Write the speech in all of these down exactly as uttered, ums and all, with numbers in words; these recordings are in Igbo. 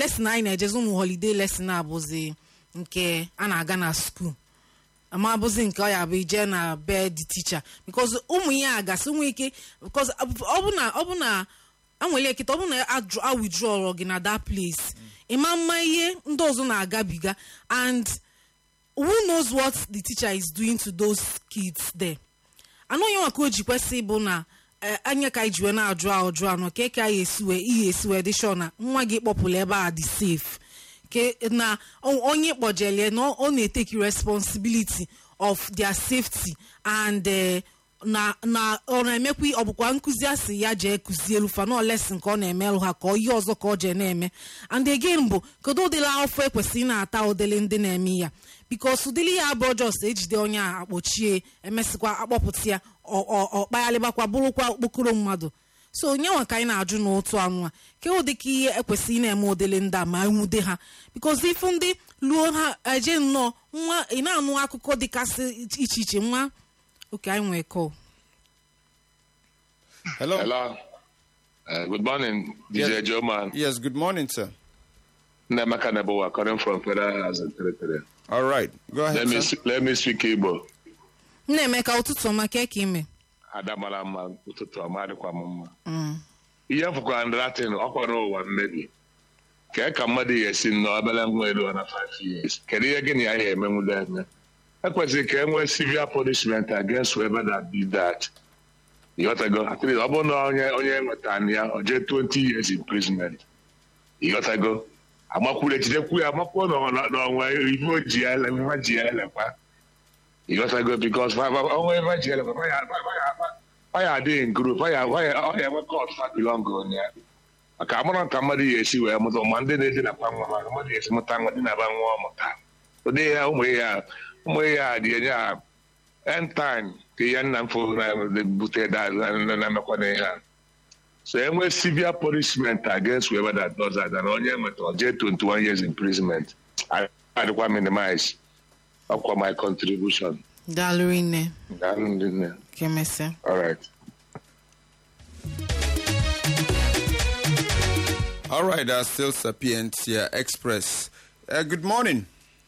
lesson anyị na-ejezi ụmụ holiday lesson abụzi nke a na-aga na school ama abụzi nke ọ ya bụ ije na be the teacher because ụmụ ihe agasị nwee ike because ọ bụ na ọ bụ na anwele ekita ọ bụ na a withdraw gị na that place ịma mma ihe ndị ọzọ na-agabiga and who knows what the teacher is doing to those kids there. Anọghị maka o ji kwesị bụ na anya ka iji wee na-ajụ ajụ anọ ka ka ya esiwe ihe esiwe dị sure na nwa gị kpọpụrụ ebe a dị safe ke na onye kpọjele na ọ na-eteki responsibility of their safety and na na ọ na-emekwa ọ bụkwa nkụzi asị ya jee kụzie elufa na lesson ka ọ na-emelụ ha ka ihe ọzọ ka ọ jee na-eme and again bụ kedu ụdịla afọ ekwesịrị na-ata ụdịrị ndị na-eme ya because ụdịrị ya abụọ just ejide onye a akpọchie emesịkwa akpọpụta ya ọkpaghalịbakwa bụrụkwa okpokoro mmadụ so onye nwa ka anyị na-ajụ n'otu anụ a ke ụdị ka ihe ekwesịrị na-eme ụdịrị ndị a ma nwude ha because ifu ndị luo ha eje nnọọ nwa ị na-anụ akụkọ dịkasị iche iche nwa oke anyị nwee call. Hello. Hello. Uh, good morning, D J Yes. Joe Man. Yes, good morning, sir. Nemaka Nebowa, calling from Federal House and Territory. All right, go ahead, Let me sir. s- let me speak Igbo. Nna-emeka ụtụtụ ọma ka eke ime Adamala mma ụtụtụ ọma adịkwa m mma. Ihe m fụkwara ndị Latin ọkwara ụwa mmebi. Ka ka mmadụ ya esi nnọọ obere nwa elu na five years. Kedu ihe gịnị ya ya emenwude eme? Ekwesịrị ka e nwee severe punishment against whoever that did that. Ịghọtago? At least ọ bụrụ na onye onye nwetara ya o jee twenty years imprisonment. Ịghọtago? Amakwuru ejidekwu ya amakwuo na onwe ife o ji ya ele ife ji ya elekwa. Ịghọtago? Because onwe ife ji ya elekwa ọ ya adị in group ọ ya ọ ya enwe court fa belong on ya. Maka amụrụ ka mmadụ ya esi wee mụta ma ndị na-eji nakwa nwa maka mmadụ ya esi mụta nwa dị na-aba nwa ọmụta. Ụdị ya ụmụ ya ụmụ ya dị enye ha end time ka ihe nna m fụ na-ebute na-emekwa na ihe a. So enwe severe punishment against whoever that does that and onye nweta jee twenty-one years imprisonment. I adịkwa minimize ọkwa my contribution. daalụ nne Daalụ ndị nne. ka emesịa. All right. All right, uh, still Sapientia Express. Uh, good morning.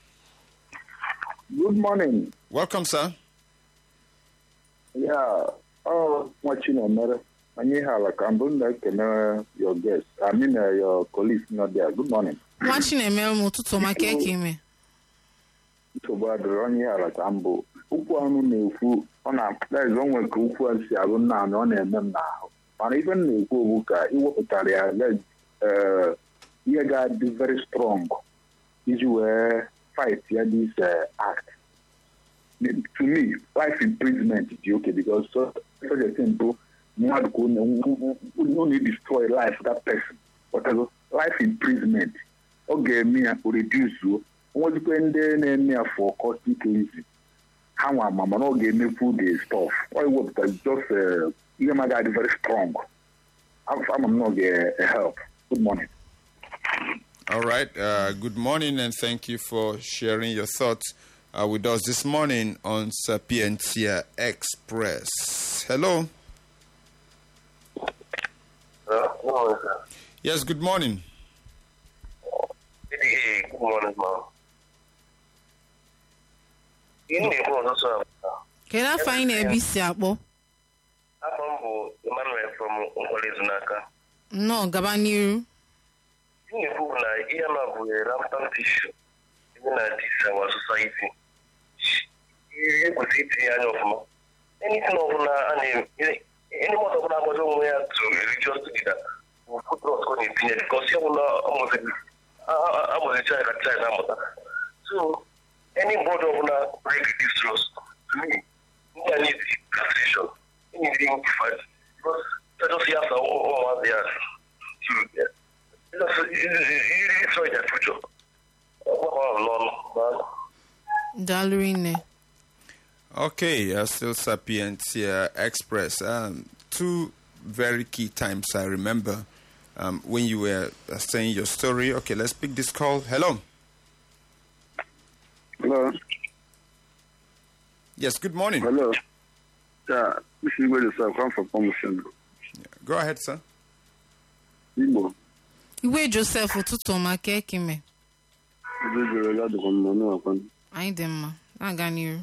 Good morning. Welcome, sir. Yeah. Oh, watching on matter. And you have like I'm doing like your guest. I mean, uh, your colleagues not there. Good morning. nwa Chinemere m ụtụtụ ọma ka eke ime So, but on here like I'm bo. Ukwu anu na-ekwu ọ na there is onwe ka ukwu a si arụ nna na ọ na-eme m n'ahụ. Mana ife m na-ekwu okwu ka iwepụtara ya let uh ihe ga-adị very strong iji wee fight ya this uh, act. To me, life imprisonment is okay because so such a thing too, mmadụ ka onye only destroy life of that person. Whatever life imprisonment, ọ ga-eme ya o reduce onwezikwe ndị na-eme ya for cosmic reason. Ha nwa ma mana ọ ga-emekwu the stuff. Ọ iwepụta just ihe ma ga-adị very strong. Ama m na ọ ga-help. Good morning. All right, uh, good morning, and thank you for sharing your thoughts uh, with us this morning on Sapientia Express. Hello. Hello, sir. Yes, good morning. Hey, good morning, ma'am. You need to know, sir. kedu afọ anyị na-ebi si akpọ I'm Emmanuel from Nkwalizunaka. nnọọ gaba n'iru You need to know that E M A is a rampant issue even at this our society. You could see the end of them. Anything of that, any more of that was only to religious leader who put us on the opinion because you will almost I was a child at China. So, anybody of that break this trust to me, I need castration. Anything fight because I just hear some all they are. You destroy their future. daalụ nne Okay, uh, still Sapientia Express. Um, two very key times I remember um, when you were uh, saying your story. Okay, let's pick this call. Hello. Hello. Yes, good morning. Hello. Yeah, this is where the come for promotion. Go ahead, sir. Igbo. Iwe Joseph ụtụtụ ọma ka ekime. Anyị dị mma na-aga n'iru.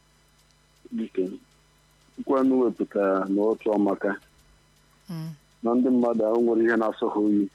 Nkwanụ wepụtara n'otu ọmaka na ndị mmadụ ahụ nwere ihe na-asọ ha oyi.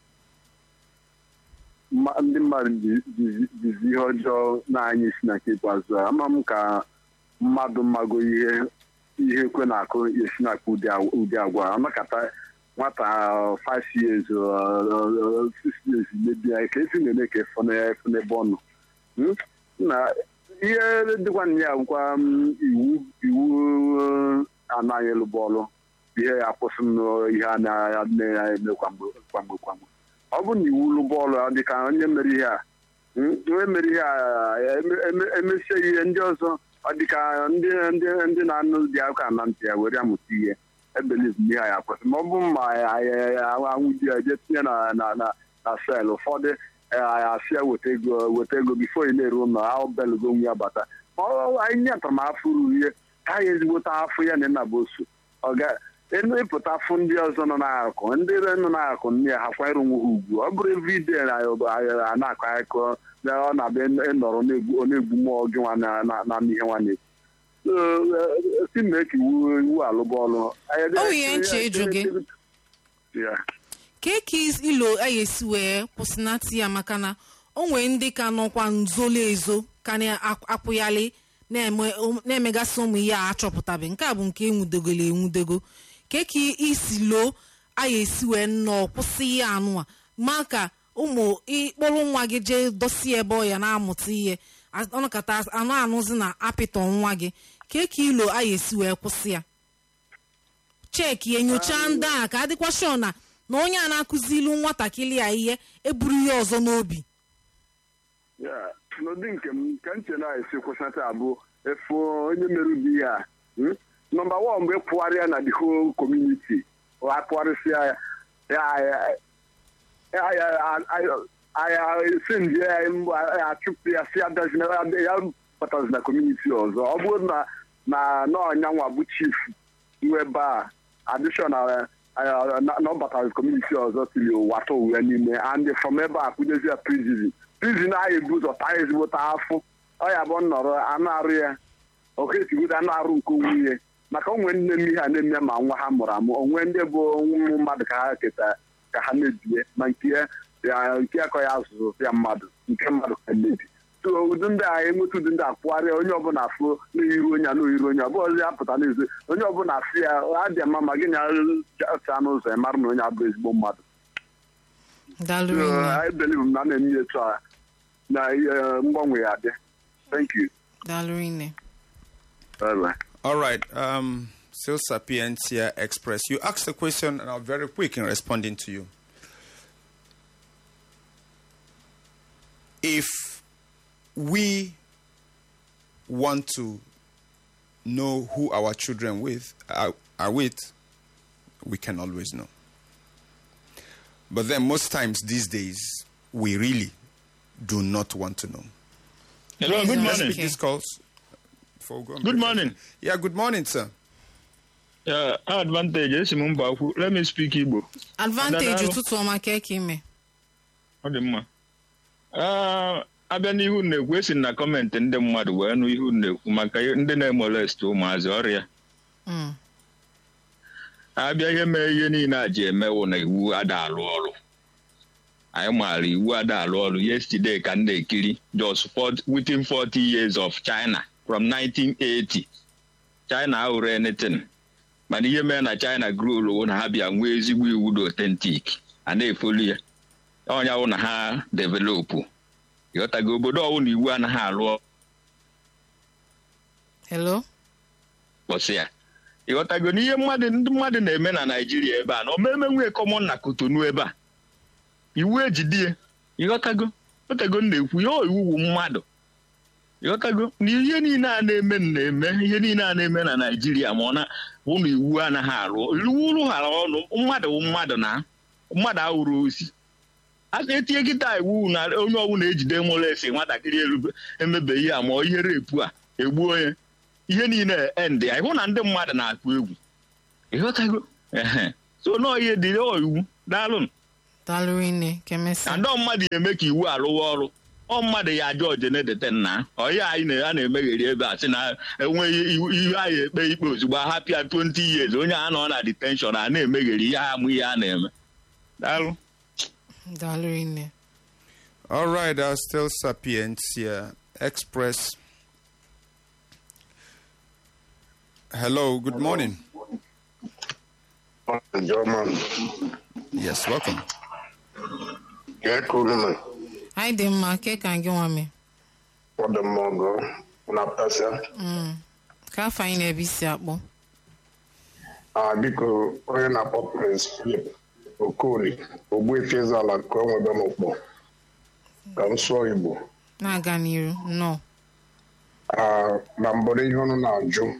Ndị mmadụ jizi ihe ọjọọ na-anya isi na nke ikpeazụ a. Ama m ka mmadụ mmago ihe ihe kwe na-akụ esi na ụdị agwa anakọta nwata five years six years mebi ya ka esi na-eme ka efu n'ebe ọnụ na ihe dịkwa na ya gwa iwu iwu anaghị elu bọọlụ ihe ya kwụsị n'ihe a na-eme kwamgbe kwamgbe ọ bụ na iwu lụ bọọlụ dịka onye mere ihe a onye mere ihe a emesie ihe ndị ọzọ ọ dịka ndị ndị ndị na-anụ dị aka na ntị ya were amụta ihe ebeliv ihe a ya kwụsị ma ọ bụ ma anwụ di ya je tinye na na sel ụfọdụ asị ya weta ego weta ego bifo ị na-eru ụlọ ahụ belugo onwe ya bata anyị nyetara m afọ ruru ihe ka anyị ezigbote afọ ya na nna bụ osu ọ ga ịpụta afọ ndị ọzọ nọ n'akụ ndị nọ n'akụ nne ya ha kwanyere onwe ha ugwu ọ bụrụ evidiyo a na-akọ akụkọ ọ na-abịa ịnọrọ na-egbu mmụọ gị nwa na ihe nwanne si mee ka iwu alụbọọlụ o ihe nche ịjụ gị ka ka ilo a esi wee kwụsịnata ya maka na o nwere ndị ka nọkwa nzolo ezo ka na-akwụyali na-emegasị ụmụ ihe a achọpụtabe nke a bụ nke enwudogolo enwudego ka ka isi loo a esi wee nnọọ kwụsị ihe anụ a maka ụmụ ịkpọrọ nwa gị jee dosi ebe ọ ya na-amụta ihe ọnụkata anụ anụzi na apịtọ nwa gị ka ka ilo a esi wee kwụsị ya cheki enyocha ndị a ka adịkwa shọ na na onye a na-akụzilu nwatakịrị a ihe eburu ihe ọzọ n'obi n'ụdị nke m ka nche na-esi kwụsịta abụ efu onye mere ụdị ihe a nọmba wan mgbe pụgharịa na the whole community apụgharịsịa ya esi ndị achụpụ ya si ya batazi na community ọzọ ọ bụrụ na na n'ọnyanwa bụ chief nwebe a additional na ọbatazi community ọzọ tiri wata uwe n'ime and from ebe a kụdezi ya prison prison ahụ ebu ụzọ taa ezigbote afọ ọ ya bụ nnọrọ anụ arụ ya oketigodo anụ arụ nke onwe ihe maka onwe nne m ihe a na-eme ma nwa ha mụrụ amụ onwe ndị bụ ụmụ mmadụ ka ha keta ka ha mebie ma nke ya nke ya kọ ya azụzụ ya mmadụ nke mmadụ ka mebi so ụdị ndị a enweta ụdị ndị akpụgharịa onye ọbụla afụ n'iru onye a n'iru onye ọbụla ọzọ ya pụta n'ezi onye ọbụla afụ ya adị mma ma gị na-acha n'ụzọ ya mara na onye abụ ezigbo mmadụ anyị believe na na-eme etu a na mgbanwe ya dị. Thank you. Dalurine. Bye-bye. All right. Um, Still Sapientia Express. You asked the question, and I'm very quick in responding to you. If we want to know who our children with are, are with, we can always know. But then most times these days, we really do not want to know. Hello, good Let's morning. pick these calls. Before we go on Good break. morning. Yeah, good morning, sir. Yeah, advantage. Yes, Mumbaku. Let me speak Igbo. advantage ụtụtụ ọma ka eke ime Ọ dị mma. Ah, abịa n'ihu na-ekwu esi na kọmentị ndị mmadụ wee nụ ihu na-ekwu maka ndị na-emolest ụmụazị ọrịa. Mm. Abịa ihe mee ihe niile a ji emewo na iwu ada alụ ọrụ. Anyị maara iwu ada alụ ọrụ. Yesterday ka m na-ekiri just within forty years of China from nineteen eighty. China ahụrụ anything. Mana ihe mee na China grow na ha bịa nwee ezigbo iwu dị authentic a na-efolu ya ọnya wụ na ha developụ ịghọtago obodo ọwụ na iwu anaghị alụ hello kpọsị ya ịghọtago n'ihe mmadụ ndị mmadụ na-eme na Naịjirịa ebe a na omeme nwee kọmọn na Kotonu ebe a iwu ejidie ịghọtago ịghọtago na-ekwu ya iwu mmadụ ịghọtago na ihe niile a na-eme na-eme ihe niile a na-eme na Naịjirịa ma ọ na bụ na iwu anaghị alụ iwu rụghara ọnụ mmadụ wụ mmadụ na mmadụ ahụrụ osi a ga-etinye kịta iwu na onye ọbụla ejide molesi nwatakịrị elu emebe ihe a ma ihe repu a egbuo onye ihe niile endị ya ịhụ na ndị mmadụ na-akụ egwu ịghọtago ehe so nọọ ihe dị iwu daalụ Dalurine kemesi. na ndọ mmadụ eme ka iwu arụwa ọrụ ọ mmadụ ya ajọ ojene dete nna ọya anyị na a na-emegheri ebe a sị na enweghị ihe anyị ekpe ikpe ozugbo hapụ ya twenty years onye a nọ na detention a na-emegheri ihe amụ ihe a na-eme daalụ Dalurine. All right, uh, still Sapientia Express. Hello, good morning. German. Yes, welcome. Yeah, cool, man. Hi, Demma. Ke kan gị nwame? What the mongo? Una pasa. Mm. Ka fa ina bi si akpọ. Ah, biko onye na-akpọ Prince Philip Okoli, ogbu efezala ka o nwebe m ụkpọ. Ka m sụọ Igbo. Na-aga n'iru. No. Ah, na mbọrọ ihe ọnụ na-ajụ.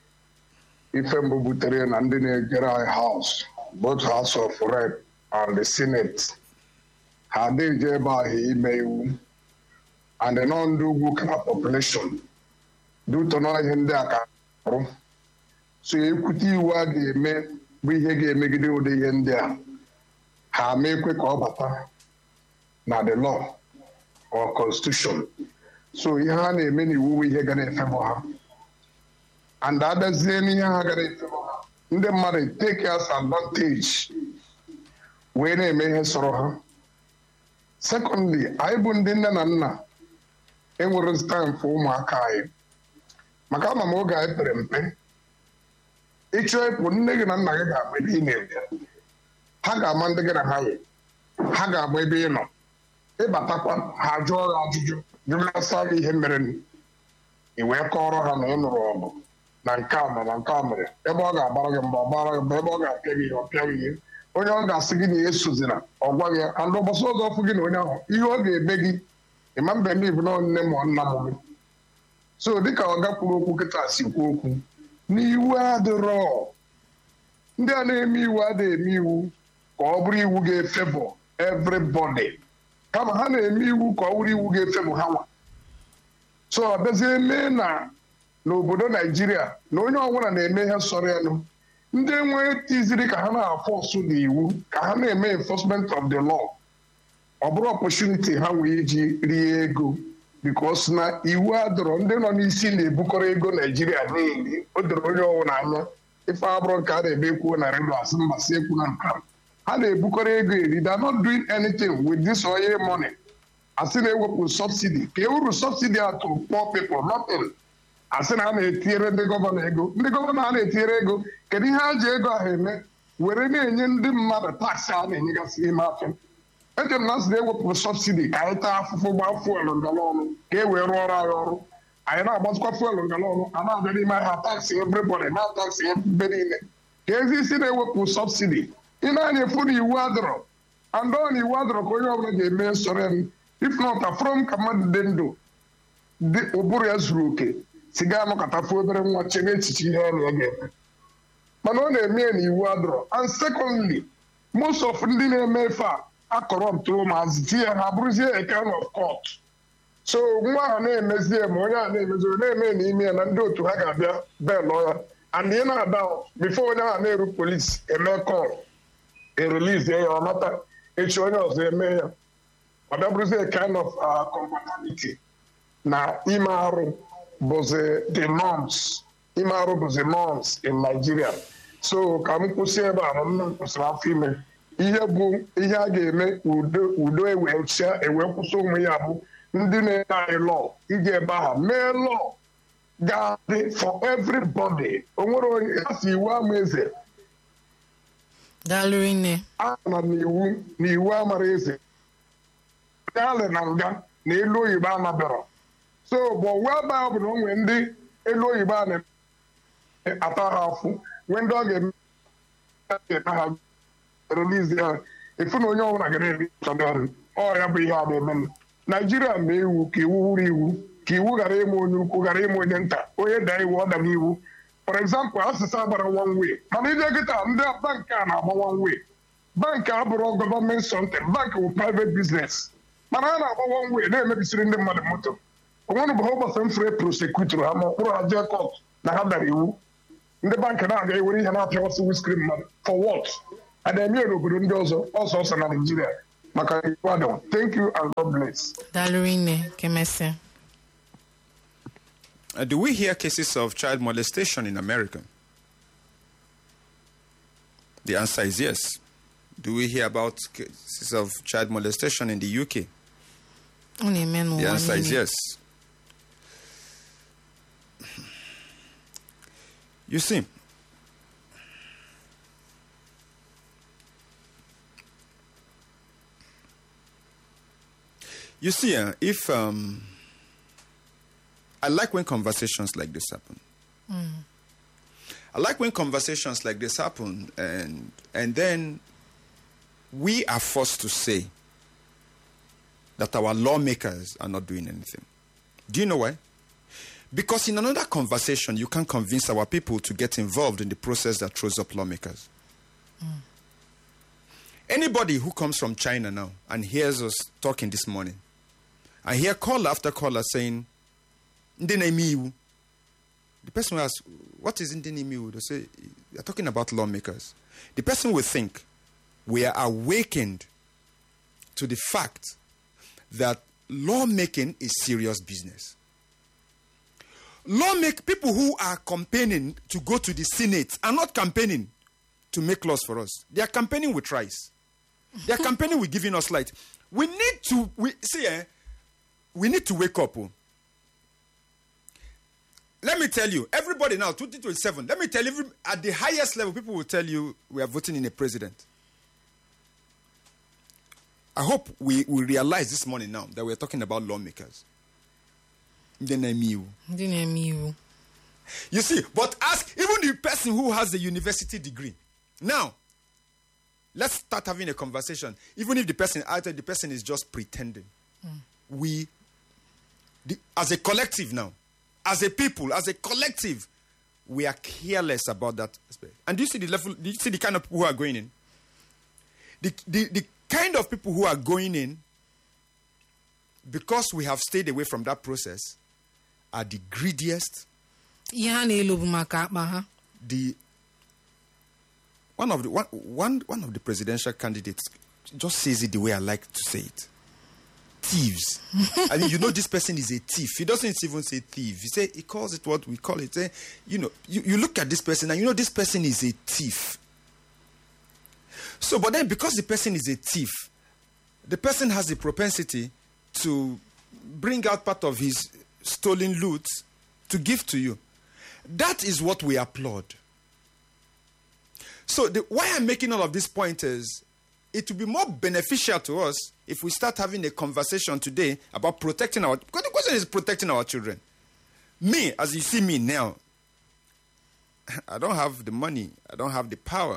Ife mbụ butere na ndị na-ejere anyị House, both House of Rep and the Senate, ha adịghị ebe ahụ ime iwu. And the non do ugwu ka population due to na ihe ndị a ka arụ. So ekwute iwu a ga-eme bụ ihe ga-emegide ụdị ihe ndị a ha mekwe ka ọ bata na the law or constitution. So ihe ha na-eme n'iwu bụ ihe ga na-efebọ ha. And abịazie n'ihe ha ga na-efebọ ha ndị mmadụ take as advantage wee na-eme ihe sọrọ ha. Secondly, anyị bụ ndị nne na nna enwere time for ụmụaka anyị maka ama m oge anyị pere mpe ịchọ ịpụ nne gị na nna gị ga-agba ebe ị na-eje ha ga-ama ndị gị na ha yi ha ga-agba ebe ị nọ ịbatakwa ha jụọ gị ajụjụ jụgasa gị ihe mere ị wee kọrọ ha na ị nụrụ ọgụ na nke a na nke a mere ebe ọ ga-agbara gị mgbe ọ gbara gị mgbe ebe ọ ga-apịa gị ihe ọ pịa gị ihe onye ọ ga-asị gị na ihe sozina ọ gwa gị andụ ụbọchị ọzọ ọfụ gị na onye ahụ ihe ọ ga-ebe gị ịma mbe m ibu na nne ma nna m gị so dịka ọ gakwuru okwu kịta si kwuo okwu n'iwu adịrọ ndị a na-eme iwu adịghị eme iwu ka ọ bụrụ iwu ga-efebọ everybody kama ha na-eme iwu ka ọ bụrụ iwu ga-efebọ ha nwa so ọ bịazie mee na n'obodo Naijiria na onye ọbụla na-eme ihe sọrọ ya nụ ndị enwe tiziri ka ha na-afọ ọsụ n'iwu ka ha na-eme enforcement of the law ọ bụrụ opportunity ha nwee iji rie ego because na iwu adọrọ ndị nọ n'isi na-ebukọrọ ego Naijiria niile o doro onye ọbụla anya ife abụrụ nke a na-eme kwuo na redio asị mbasị ekwu na nka ha na-ebukọrọ ego eri they are not doing anything with this oil money asị na-ewepụ subsidy ka ewuru subsidy atụ poor people nothing asị na a na-etinyere ndị gọvanọ ego ndị gọvanọ a na-etinyere ego kedu ihe ha ji ego ahụ eme were na-enye ndị mmadụ taksị a na-enyegasị ime afọ eche m na asị na-ewepụ subsidi ka anyị taa afụfụ gbaa fuelu ngala ọnụ ka e wee rụọ ọrụ anyị ọrụ anyị na-agbazikwa fuelu ngala ọnụ a na-abịa n'ime ahịa taksị everybody na taksị ebe niile ka ezi isi na-ewepụ subsidi ị na-anya efu na iwu adọrọ andọ na iwu adọrọ ka onye ọbụla ga-eme nsọrọ ya if not from ka mmadụ dị ndụ dị ụbụrụ ya zuru oke si gaa nọkọtafu obere nwa chebe echiche ihe ọrụ ya ga-eme mana ọ na-eme ya na iwu adọrọ and secondly most of ndị na-eme efe a akọrọptụ maazị tie ha bụrụzie a kind of court so nwa ahụ na-emezie ma onye ahụ na-emezi na-eme n'ime ya na ndị otu ha ga-abịa belụ ya and ị na-ada bifo onye ahụ na-eru polisi eme kọl erelizie ya ọ nata echi onye ọzọ eme ya ọ bịa bụrụzie a kind of compatibility na ime arụ bụzi the norms ime arụ bụzi norms in Nigeria so ka m kwụsị ebe a na m kwụsịrị afọ ime ihe bụ ihe a ga-eme udo ewechia ewe kwụsị ụmụ ya bụ ndị na-eme anyị lọọ iji ebe ahụ mee lọọ ga-adị for everybody onwere onye asị iwu ama eze a na n'iwu n'iwu amara eze alị na nga na elu oyibo anabịara so bụ wee ebe ahụ bụ na o nwee ndị elu oyibo a na-ata ha afụ nwee ndị ọ ga-eme ha release ya efu na onye ọbụla gara eri ọrụ ọ ya bụ ihe a na-eme Naijiria ma iwu ka iwu wuru iwu ka iwu ghara ime onye ukwu ghara ime onye nta onye daa iwu ọ dara iwu for example asụsụ agbara one way mana ije kịta ndị bankị a na-agba one way bankị abụrụ gọọmenti something bankị bụ private business mana ha na-agba one way na-emebisiri ndị mmadụ moto onwere bụ ha ụbọchị mfere prosecutor ha ma ọkpụrụ ha jee kọt na ha dara iwu ndị bankị na-aga ewere ihe na-apịawasị wiskrim mmadụ for what a na-eme ya n'obodo ndị ọzọ ọsọ ọsọ na Nigeria maka Ibadan. Thank you and God bless. Dalurine Kemese. Uh, do we hear cases of child molestation in America? The answer is yes. Do we hear about cases of child molestation in the U K? The answer is yes. You see, you see, uh, if um, I like when conversations like this happen. Mm. I like when conversations like this happen, and and then we are forced to say that our lawmakers are not doing anything. Do you know why? Because in another conversation, you can't convince our people to get involved in the process that throws up lawmakers. Mm. Anybody who comes from China now and hears us talking this morning, I hear caller after caller saying, Ndenemiu. The person will ask, what is Ndenemiu? They say, you're talking about lawmakers. The person will think, we are awakened to the fact that lawmaking is serious business. Lawmake people who are campaigning to go to the Senate are not campaigning to make laws for us. They are campaigning with rice. They are campaigning with giving us light. We need to we see eh, we need to wake up. Oh. Let me tell you, everybody now, twenty twenty-seven, let me tell you, at the highest level, people will tell you we are voting in a president. I hope we, we realize this morning now that we're talking about lawmakers. You see, but ask even the person who has a university degree. Now, let's start having a conversation. Even if the person, either the person is just pretending. Mm. We, the, as a collective now, as a people, as a collective, we are careless about that aspect. And do you see the level, do you see the kind of people who are going in? The, the, the kind of people who are going in, because we have stayed away from that process, are the greediest. The one of the one, one one of the presidential candidates just says it the way I like to say it. Thieves. I mean, you know, this person is a thief. He doesn't even say thief. He say he calls it what we call it. Eh? You know, you, you look at this person and you know this person is a thief. So, but then because the person is a thief, the person has the propensity to bring out part of his stolen loot to give to you. That is what we applaud. So the, why I'm making all of these points is it will be more beneficial to us if we start having a conversation today about protecting our... Because the question is protecting our children. Me, as you see me now, I don't have the money. I don't have the power.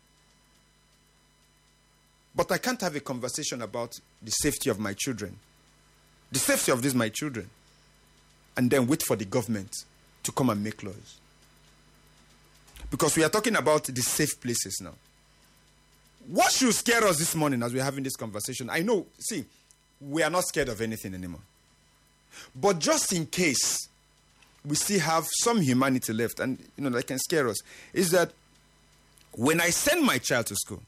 But I can't have a conversation about the safety of my children. The safety of these my children. And then wait for the government to come and make laws. Because we are talking about the safe places now. What should scare us this morning as we're having this conversation? I know, see, we are not scared of anything anymore. But just in case we still have some humanity left, and you know that can scare us, is that when I send my child to school,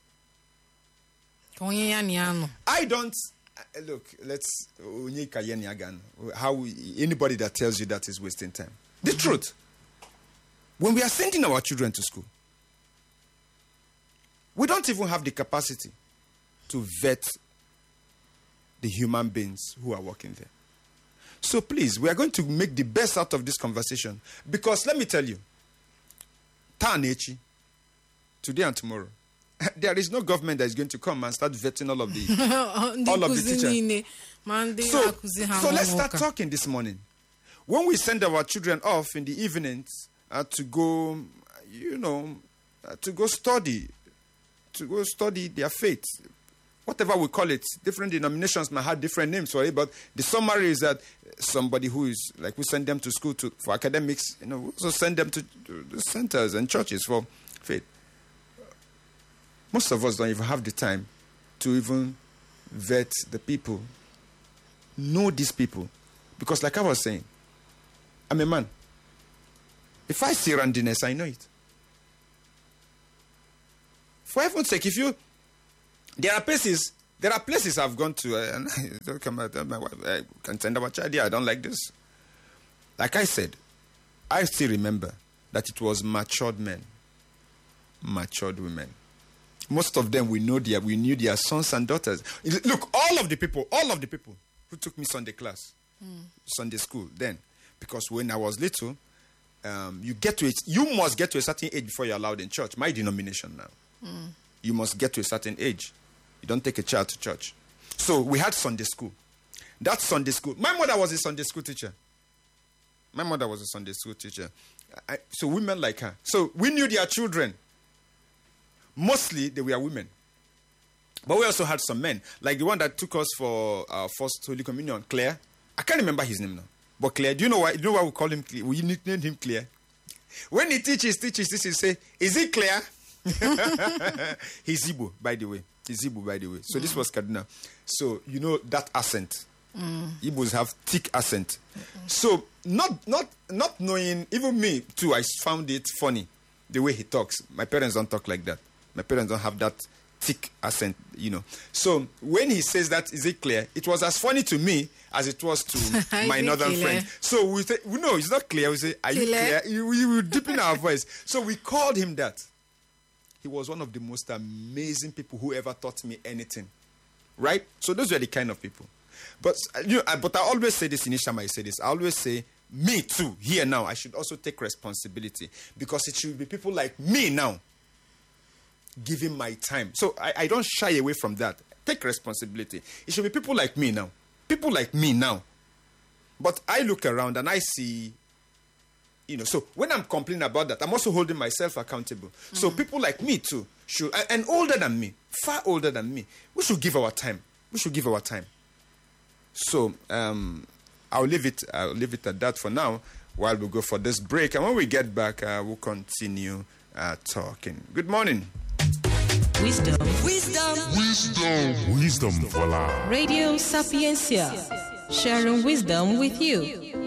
I don't look. Let's how anybody that tells you that is wasting time. The truth. When we are sending our children to school, we don't even have the capacity to vet the human beings who are working there. So please, we are going to make the best out of this conversation. Because let me tell you, Tanechi, today and tomorrow, there is no government that is going to come and start vetting all of the all of the teachers. So, so let's start talking this morning. When we send our children off in the evenings uh, to go, you know, uh, to go study, to go study their faith, whatever we call it, different denominations might have different names for it, but the summary is that somebody who is, like we send them to school to, for academics, you know, we also send them to, to the centers and churches for faith. Most of us don't even have the time to even vet the people, know these people. Because like I was saying, I'm a man. If I see randomness, I know it. For heaven's sake, if you, there are places, there are places I've gone to, uh, and I don't come out, my wife, I can send our child here, I don't like this. Like I said, I still remember that it was matured men, matured women. Most of them, we know their, we knew their sons and daughters. Look, all of the people, all of the people who took me Sunday class, mm. Sunday school then, because when I was little, um, you get to it, you must get to a certain age before you're allowed in church. My denomination now, mm. you must get to a certain age. You don't take a child to church. So we had Sunday school. That Sunday school, my mother was a Sunday school teacher. My mother was a Sunday school teacher. I, so women like her. So we knew their children. Mostly they were women. But we also had some men. Like the one that took us for our first Holy Communion, Claire. I can't remember his name now. But Claire, do you know why? Do you know why we call him Claire? We nicknamed him Claire. When he teaches, teaches, this he say, is it Claire? He's Igbo, by the way. He's Igbo, by the way. So mm. this was Kaduna. So you know that accent. Mm. Igbos have thick accent. Mm-mm. So not not not knowing, even me too, I found it funny the way he talks. My parents don't talk like that. My parents don't have that thick accent, you know. So when he says that, is it clear? It was as funny to me as it was to my northern friend. So we say, we know it's not clear. We say, are you clear? We will deepen our voice. So we called him that. He was one of the most amazing people who ever taught me anything. Right? So those were the kind of people. But you know, but I always say this, Inisham, I say this. I always say, me too, here now, I should also take responsibility. Because it should be people like me now giving my time. So I, I don't shy away from that. Take responsibility. It should be people like me now. People like me now. But I look around and I see, you know, so when I'm complaining about that, I'm also holding myself accountable. Mm-hmm. So people like me too should, and older than me, far older than me, we should give our time. We should give our time. So um, I'll leave it. I'll leave it at that for now while we go for this break. And when we get back, uh, we'll continue uh, talking. Good morning. Wisdom. Wisdom. Wisdom. Wisdom for life. Radio Sapiencia. Sharing wisdom with you.